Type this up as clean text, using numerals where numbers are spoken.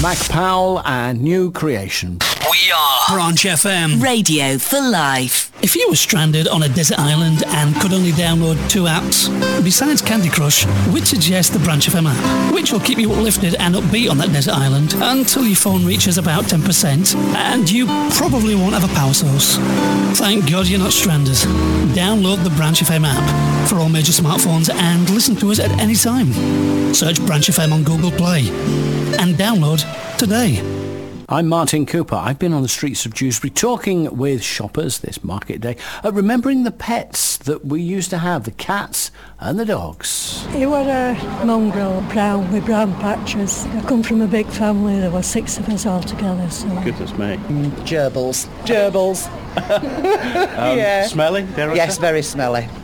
Mac Powell and New Creation. We are Branch FM. Radio for life. If you were stranded on a desert island and could only download 2 apps, besides Candy Crush, we'd suggest the Branch FM app, which will keep you uplifted and upbeat on that desert island until your phone reaches about 10%, and you probably won't have a power source. Thank God you're not stranded. Download the Branch FM app for all major smartphones and listen to us at any time. Search Branch FM on Google Play and download today. I'm Martin Cooper. I've been on the streets of Dewsbury talking with shoppers this market day, remembering the pets that we used to have, the cats and the dogs. He was a mongrel, brown, with brown patches. I come from a big family. There were 6 of us all together. So. Goodness me. Gerbils. Yeah. Smelly? Yes, very smelly.